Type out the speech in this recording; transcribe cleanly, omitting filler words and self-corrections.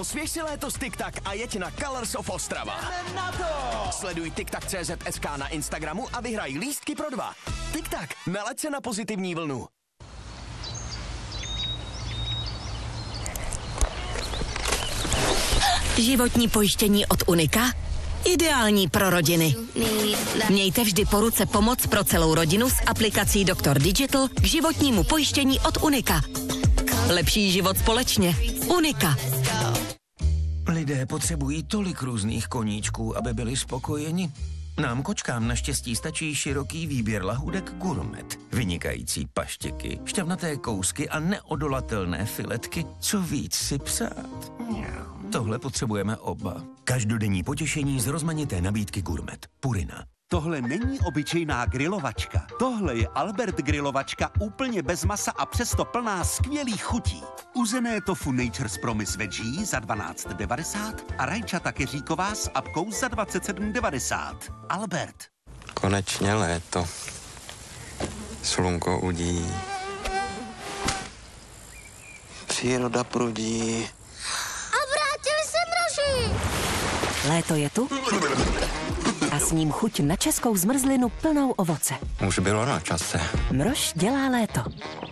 Osvěž si léto s TikTak a jeď na Colors of Ostrava. Jdeme na to! Sleduj TikTak.cz.sk na Instagramu a vyhraj lístky pro 2. TikTak, nalaď se na pozitivní vlnu. Životní pojištění od Unika? Ideální pro rodiny. Mějte vždy po ruce pomoc pro celou rodinu s aplikací Doktor Digital k životnímu pojištění od Unika. Lepší život společně. Unika. Lidé potřebují tolik různých koníčků, aby byli spokojeni. Nám kočkám naštěstí stačí široký výběr lahůdek Gourmet. Vynikající paštěky, šťavnaté kousky a neodolatelné filetky. Co víc si přát? Tohle potřebujeme oba. Každodenní potěšení z rozmanité nabídky Gourmet. Purina. Tohle není obyčejná grilovačka. Tohle je Albert grilovačka úplně bez masa a přesto plná skvělých chutí. Uzené tofu Nature's Promise Veggie za 12,90 a rajčata keříková s apkou za 27,90. Albert. Konečně léto. Slunko udí. Příroda prudí. A vrátili se mraži! Léto je tu a s ním chuť na českou zmrzlinu plnou ovoce. Už bylo na čase. Mrož dělá léto.